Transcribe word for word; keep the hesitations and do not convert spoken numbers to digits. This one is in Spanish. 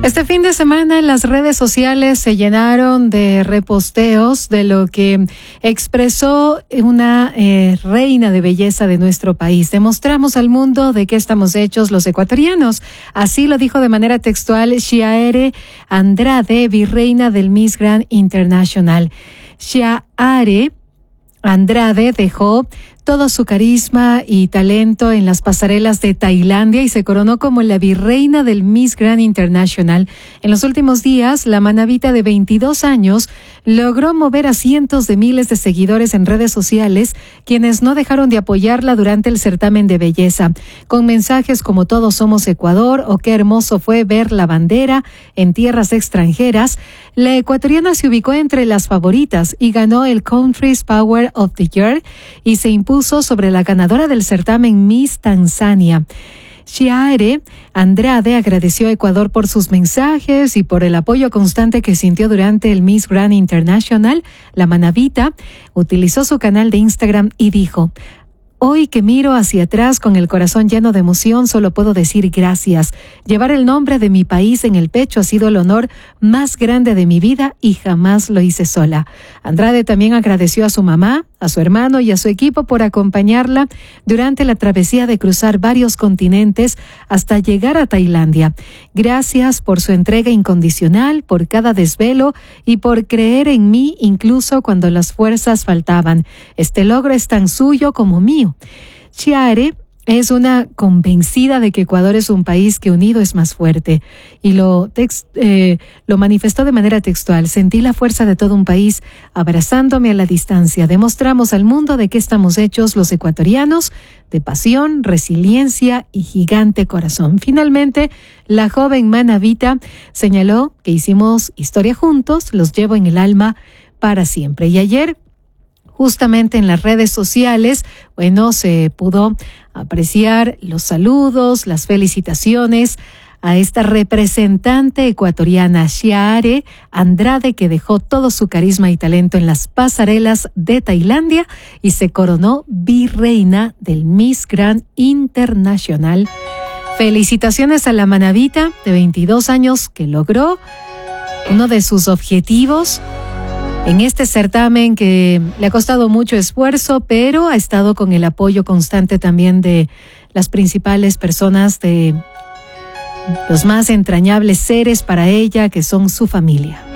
Este fin de semana en las redes sociales se llenaron de reposteos de lo que expresó una eh, reina de belleza de nuestro país. Demostramos al mundo de qué estamos hechos los ecuatorianos. Así lo dijo de manera textual Chiare Andrade, virreina del Miss Grand International. Chiare Andrade dejó todo su carisma y talento en las pasarelas de Tailandia y se coronó como la virreina del Miss Grand International. En los últimos días, la manabita de veintidós años logró mover a cientos de miles de seguidores en redes sociales, quienes no dejaron de apoyarla durante el certamen de belleza, con mensajes como "Todos somos Ecuador" o "Qué hermoso fue ver la bandera en tierras extranjeras". La ecuatoriana se ubicó entre las favoritas y ganó el Country's Power of the Year y se impuso sobre la ganadora del certamen Miss Tanzania. Chiare Andrade agradeció a Ecuador por sus mensajes y por el apoyo constante que sintió durante el Miss Grand International. La manabita utilizó su canal de Instagram y dijo: "Hoy que miro hacia atrás con el corazón lleno de emoción, solo puedo decir gracias. Llevar el nombre de mi país en el pecho ha sido el honor más grande de mi vida y jamás lo hice sola". Andrade también agradeció a su mamá, a su hermano y a su equipo por acompañarla durante la travesía de cruzar varios continentes hasta llegar a Tailandia. Gracias por su entrega incondicional, por cada desvelo y por creer en mí incluso cuando las fuerzas faltaban. Este logro es tan suyo como mío. Chiare es una convencida de que Ecuador es un país que unido es más fuerte y lo, text, eh, lo manifestó de manera textual. "Sentí la fuerza de todo un país abrazándome a la distancia. Demostramos al mundo de qué estamos hechos los ecuatorianos, de pasión, resiliencia y gigante corazón". Finalmente, la joven manabita señaló que hicimos historia juntos, los llevo en el alma para siempre. Y ayer, justamente en las redes sociales, bueno, se pudo apreciar los saludos, las felicitaciones a esta representante ecuatoriana, Chiare Andrade, que dejó todo su carisma y talento en las pasarelas de Tailandia y se coronó virreina del Miss Grand International. Felicitaciones a la manabita de veintidós años que logró uno de sus objetivos en este certamen que le ha costado mucho esfuerzo, pero ha estado con el apoyo constante también de las principales personas, de los más entrañables seres para ella, que son su familia.